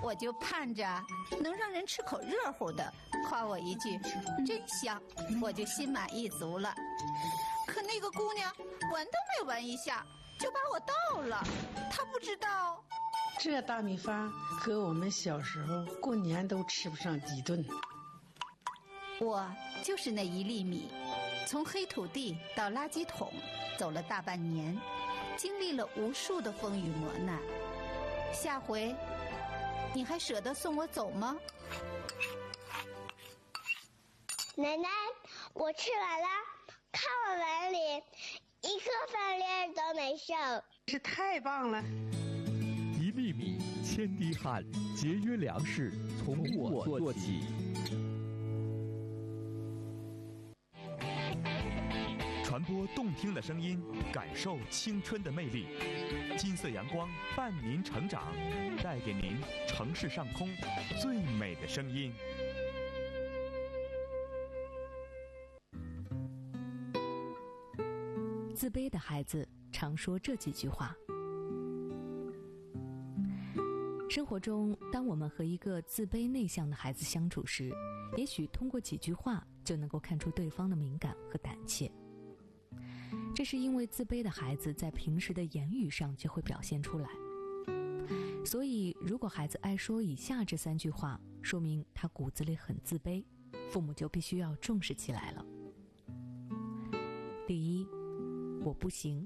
我就盼着能让人吃口热乎的，夸我一句真香，我就心满意足了。可那个姑娘闻都没闻一下就把我倒了，她不知道这大米饭和我们小时候过年都吃不上几顿。 我就是那一粒米，从黑土地到垃圾桶走了大半年，经历了无数的风雨磨难。下回你还舍得送我走吗？ 奶奶，我吃完了，看我碗里一颗饭粒都没剩， 是太棒了！ 一粒米，千滴汗，节约粮食，从我做起。传播动听的声音，感受青春的魅力。金色阳光伴您成长，带给您城市上空最美的声音。 自卑的孩子常说这几句话。生活中，当我们和一个自卑内向的孩子相处时，也许通过几句话就能够看出对方的敏感和胆怯。这是因为自卑的孩子在平时的言语上就会表现出来。所以，如果孩子爱说以下这3句话，说明他骨子里很自卑，父母就必须要重视起来了。第一，我不行。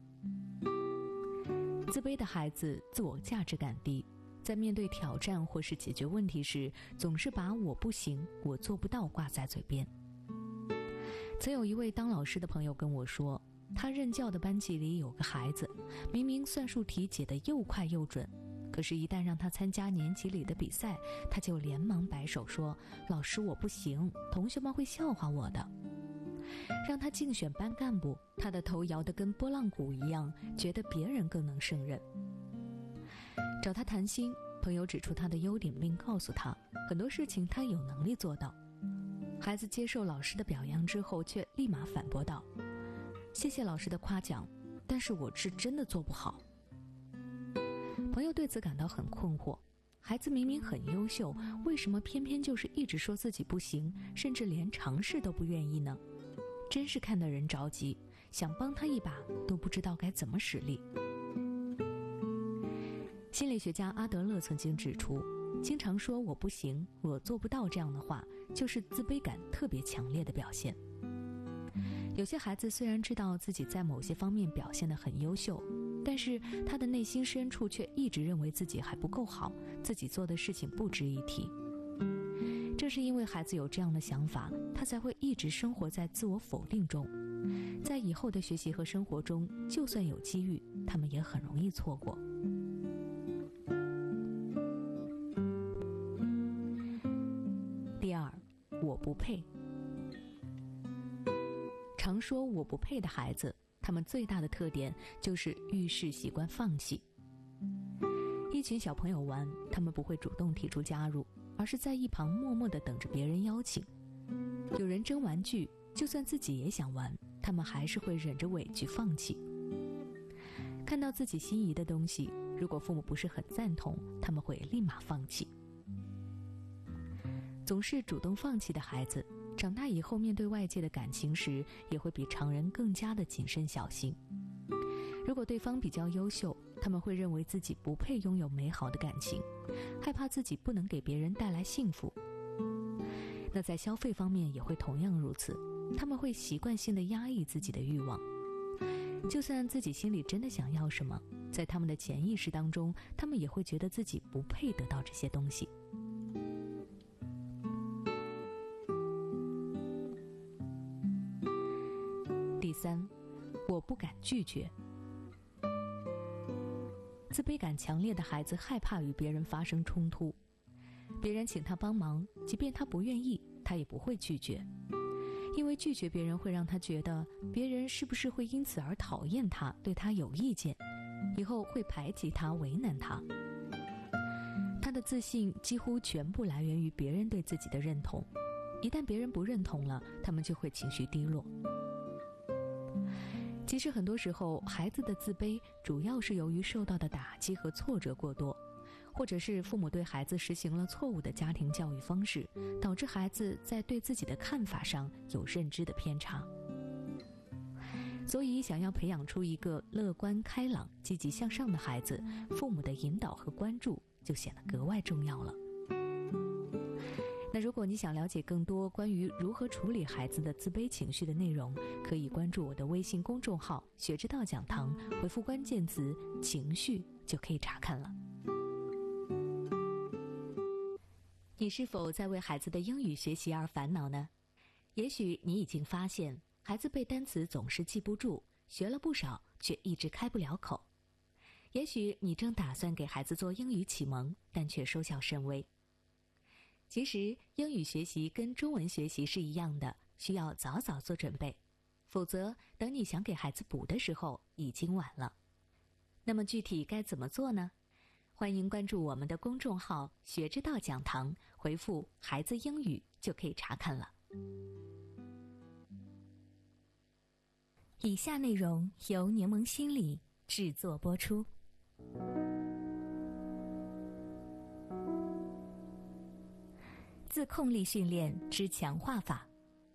自卑的孩子自我价值感低，在面对挑战或是解决问题时，总是把我不行、我做不到挂在嘴边。曾有一位当老师的朋友跟我说，他任教的班级里有个孩子，明明算术题解得又快又准，可是一旦让他参加年级里的比赛，他就连忙摆手说，老师我不行，同学们会笑话我的。让他竞选班干部，他的头摇得跟拨浪鼓一样，觉得别人更能胜任。找他谈心，朋友指出他的优点，并告诉他很多事情他有能力做到。孩子接受老师的表扬之后，却立马反驳道，谢谢老师的夸奖，但是我是真的做不好。朋友对此感到很困惑，孩子明明很优秀，为什么偏偏就是一直说自己不行，甚至连尝试都不愿意呢？真是看得人着急，想帮他一把都不知道该怎么使力。心理学家阿德勒曾经指出，经常说我不行、我做不到这样的话，就是自卑感特别强烈的表现。有些孩子虽然知道自己在某些方面表现得很优秀，但是他的内心深处却一直认为自己还不够好，自己做的事情不值一提。正是因为孩子有这样的想法，他才会一直生活在自我否定中，在以后的学习和生活中，就算有机遇，他们也很容易错过。第二，我不配。常说我不配的孩子，他们最大的特点就是遇事习惯放弃。一群小朋友玩，他们不会主动提出加入，而是在一旁默默地等着别人邀请。有人争玩具，就算自己也想玩，他们还是会忍着委屈放弃。看到自己心仪的东西，如果父母不是很赞同，他们会立马放弃。总是主动放弃的孩子，长大以后面对外界的感情时，也会比常人更加的谨慎小心。如果对方比较优秀，他们会认为自己不配拥有美好的感情，害怕自己不能给别人带来幸福。那在消费方面也会同样如此，他们会习惯性地压抑自己的欲望。就算自己心里真的想要什么，在他们的潜意识当中，他们也会觉得自己不配得到这些东西。第三，我不敢拒绝。自卑感强烈的孩子害怕与别人发生冲突，别人请他帮忙，即便他不愿意，他也不会拒绝，因为拒绝别人会让他觉得别人是不是会因此而讨厌他，对他有意见，以后会排挤他，为难他。他的自信几乎全部来源于别人对自己的认同，一旦别人不认同了，他们就会情绪低落。其实很多时候，孩子的自卑主要是由于受到的打击和挫折过多， 或者是父母对孩子实行了错误的家庭教育方式，导致孩子在对自己的看法上有认知的偏差。所以想要培养出一个乐观开朗、积极向上的孩子，父母的引导和关注就显得格外重要了。那如果你想了解更多关于如何处理孩子的自卑情绪的内容，可以关注我的微信公众号“学之道讲堂”，回复关键词“情绪”就可以查看了。你是否在为孩子的英语学习而烦恼呢？也许你已经发现，孩子背单词总是记不住，学了不少却一直开不了口。也许你正打算给孩子做英语启蒙，但却收效甚微。其实英语学习跟中文学习是一样的，需要早早做准备，否则等你想给孩子补的时候已经晚了。那么具体该怎么做呢？欢迎关注我们的公众号“学之道讲堂”，回复“孩子英语”就可以查看了。以下内容由柠檬心理制作播出。自控力训练之强化法。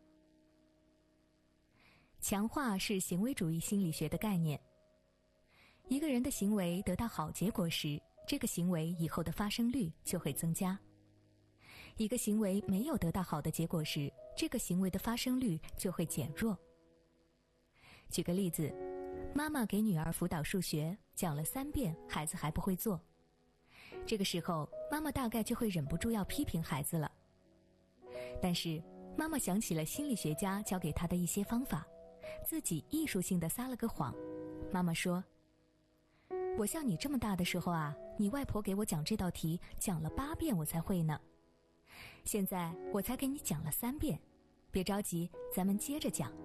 强化是行为主义心理学的概念。一个人的行为得到好结果时，这个行为以后的发生率就会增加。一个行为没有得到好的结果时，这个行为的发生率就会减弱。举个例子，妈妈给女儿辅导数学，讲了3遍，孩子还不会做。这个时候，妈妈大概就会忍不住要批评孩子了。但是，妈妈想起了心理学家教给她的一些方法，自己艺术性地撒了个谎。妈妈说：“我像你这么大的时候啊，你外婆给我讲这道题，讲了8遍我才会呢。现在我才给你讲了3遍，别着急，咱们接着讲。”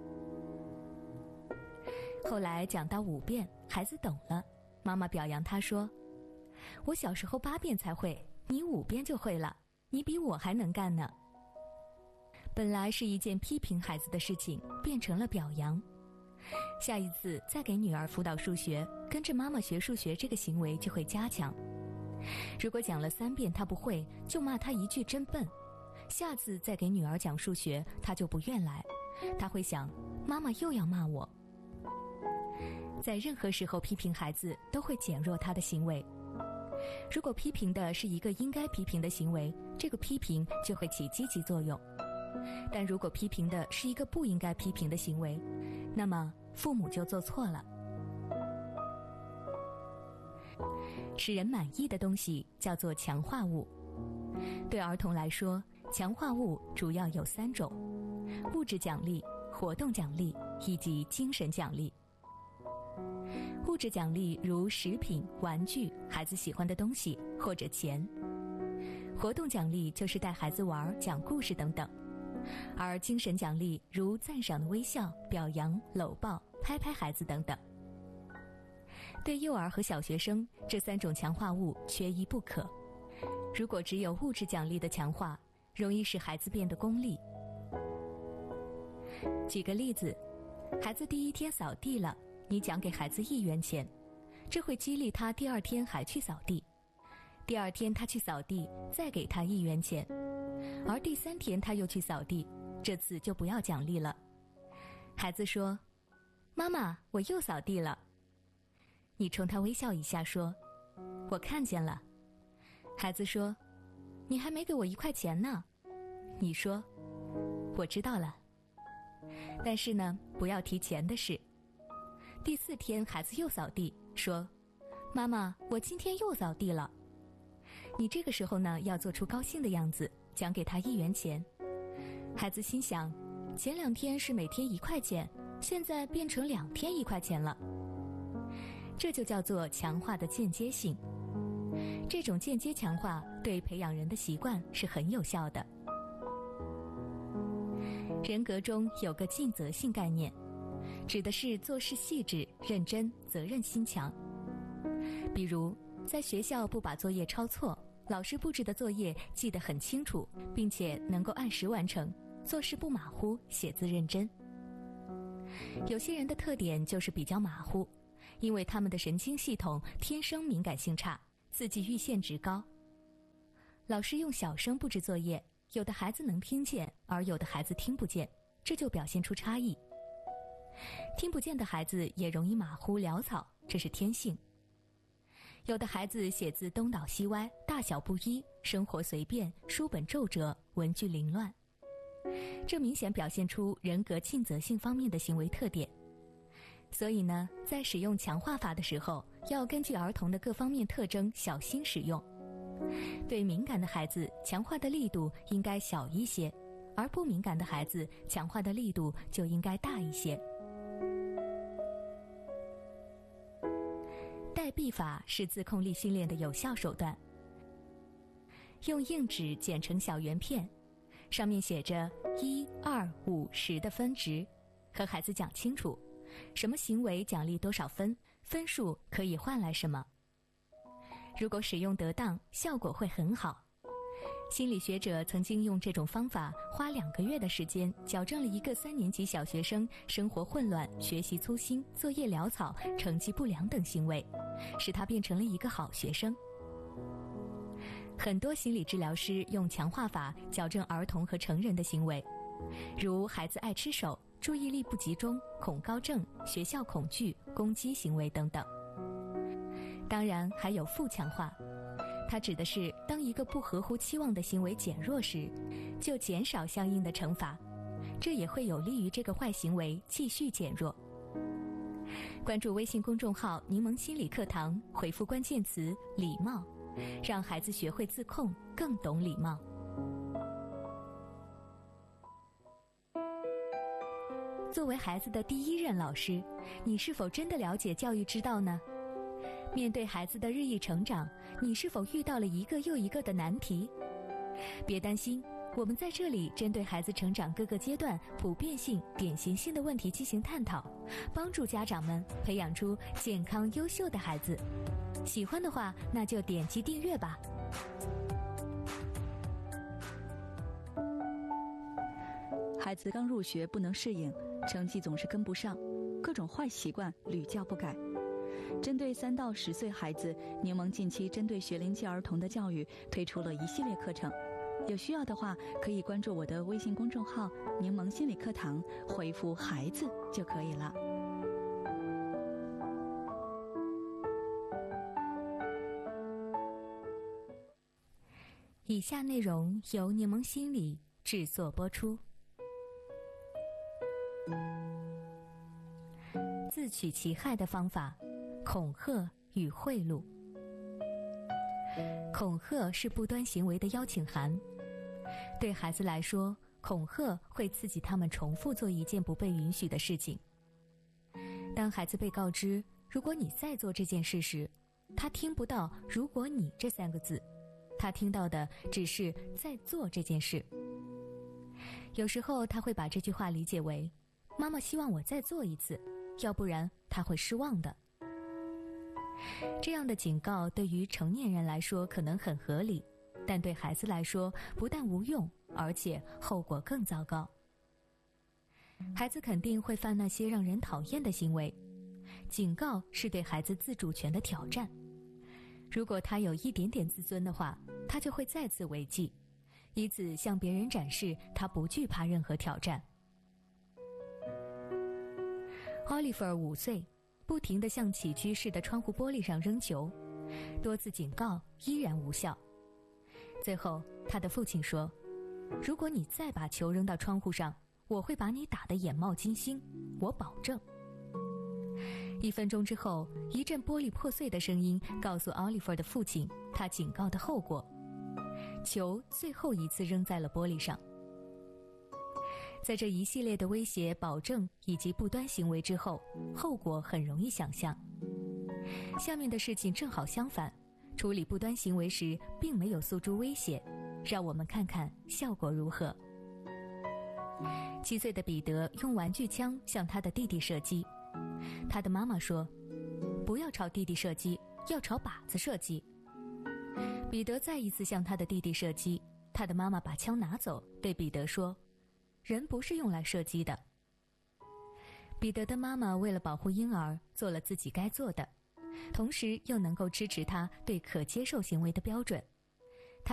后来讲到5遍，孩子懂了，妈妈表扬他说：“我小时候8遍才会，你5遍就会了，你比我还能干呢。”本来是一件批评孩子的事情，变成了表扬。下一次再给女儿辅导数学，跟着妈妈学数学这个行为就会加强。如果讲了3遍她不会，就骂她一句真笨。下次再给女儿讲数学，她就不愿来，她会想，妈妈又要骂我。在任何时候批评孩子都会减弱他的行为。如果批评的是一个应该批评的行为，这个批评就会起积极作用。但如果批评的是一个不应该批评的行为，那么父母就做错了。使人满意的东西叫做强化物。对儿童来说，强化物主要有3种：物质奖励、活动奖励以及精神奖励。物质奖励如食品、玩具、孩子喜欢的东西或者钱。活动奖励就是带孩子玩、讲故事等等。而精神奖励如赞赏的微笑、表扬、搂抱、拍拍孩子等等。对幼儿和小学生，这3种强化物缺一不可。如果只有物质奖励的强化，容易使孩子变得功利。举个例子，孩子第1天扫地了，你奖给孩子1元钱，这会激励他第2天还去扫地。第2天他去扫地，再给他1元钱，而第3天他又去扫地，这次就不要奖励了。孩子说：“妈妈，我又扫地了。”你冲他微笑一下说：“我看见了。”孩子说：“你还没给我1块钱呢。”你说：“我知道了。”但是呢，不要提钱的事。第4天孩子又扫地，说：“妈妈，我今天又扫地了。”你这个时候呢，要做出高兴的样子，奖给他1元钱。孩子心想，前2天是每天1块钱，现在变成2天1块钱了。这就叫做强化的间接性。这种间接强化对培养人的习惯是很有效的。人格中有个尽责性概念，指的是做事细致、认真、责任心强。比如，在学校不把作业抄错，老师布置的作业记得很清楚，并且能够按时完成，做事不马虎，写字认真。有些人的特点就是比较马虎，因为他们的神经系统天生敏感性差， 四季阈限值高。老师用小声布置作业，有的孩子能听见，而有的孩子听不见，这就表现出差异。听不见的孩子也容易马虎潦草，这是天性。有的孩子写字东倒西歪，大小不一，生活随便，书本皱褶，文具凌乱。这明显表现出人格尽责性方面的行为特点。所以呢，在使用强化法的时候，要根据儿童的各方面特征小心使用。对敏感的孩子，强化的力度应该小一些，而不敏感的孩子，强化的力度就应该大一些。代币法是自控力训练的有效手段。用硬纸剪成小圆片，上面写着1、2、5、10的分值，和孩子讲清楚什么行为奖励多少分，分数可以换来什么。如果使用得当，效果会很好。心理学者曾经用这种方法花2个月的时间，矫正了一个3年级小学生生活混乱、学习粗心、作业潦草、成绩不良等行为，使他变成了一个好学生。很多心理治疗师用强化法矫正儿童和成人的行为，如孩子爱吃手、注意力不集中、恐高症、学校恐惧、攻击行为等等。当然还有负强化，它指的是当一个不合乎期望的行为减弱时，就减少相应的惩罚，这也会有利于这个坏行为继续减弱。关注微信公众号“柠檬心理课堂”，回复关键词“礼貌”，让孩子学会自控，更懂礼貌。作为孩子的第一任老师，你是否真的了解教育之道呢？面对孩子的日益成长，你是否遇到了一个又一个的难题？别担心，我们在这里针对孩子成长各个阶段普遍性、典型性的问题进行探讨，帮助家长们培养出健康优秀的孩子。喜欢的话，那就点击订阅吧。 孩子刚入学不能适应，成绩总是跟不上，各种坏习惯屡教不改。针对3到10岁孩子，柠檬近期针对学龄期儿童的教育推出了一系列课程。有需要的话，可以关注我的微信公众号“柠檬心理课堂”，回复“孩子”就可以了。 以下内容由柠檬心理制作播出。自取其害的方法：恐吓与贿赂。恐吓是不端行为的邀请函。对孩子来说，恐吓会刺激他们重复做一件不被允许的事情。当孩子被告知如果你再做这件事时，他听不到如果你这3个字，他听到的只是在做这件事。有时候他会把这句话理解为妈妈希望我再做一次，要不然他会失望的。这样的警告对于成年人来说可能很合理，但对孩子来说不但无用，而且后果更糟糕。孩子肯定会犯那些让人讨厌的行为，警告是对孩子自主权的挑战。如果他有一点点自尊的话，他就会再次违纪，以此向别人展示他不惧怕任何挑战。Oliver 5岁，不停地向起居室的窗户玻璃上扔球，多次警告依然无效。最后，他的父亲说：“如果你再把球扔到窗户上，我会把你打得眼冒金星，我保证。”1分钟之后，一阵玻璃破碎的声音告诉 Oliver 的父亲他警告的后果。球最后一次扔在了玻璃上。在这一系列的威胁、保证以及不端行为之后，后果很容易想象。下面的事情正好相反，处理不端行为时并没有诉诸威胁，让我们看看效果如何。7岁的彼得用玩具枪向他的弟弟射击，他的妈妈说：“不要朝弟弟射击，要朝靶子射击。”彼得再一次向他的弟弟射击，他的妈妈把枪拿走，对彼得说：“人不是用来射击的。”彼得的妈妈为了保护婴儿，做了自己该做的， 同时又能够支持他对可接受行为的标准。